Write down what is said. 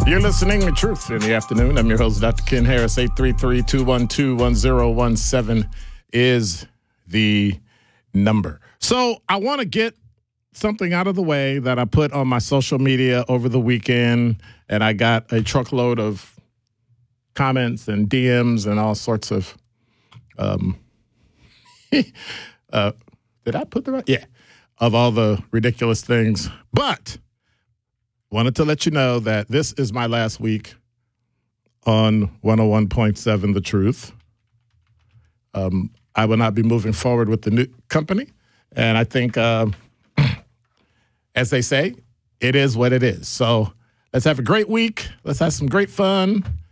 You're listening to Truth in the Afternoon. I'm your host, Dr. Ken Harris. 833-212-1017 is the number. So I want to get something out of the way that I put on my social media over the weekend, and I got a truckload of comments and DMs and all sorts of did I put the right? Yeah, of all the ridiculous things. But wanted to let you know that this is my last week on 101.7 The Truth. I will not be moving forward with the new company. And I think, as they say, it is what it is. So let's have a great week. Let's have some great fun.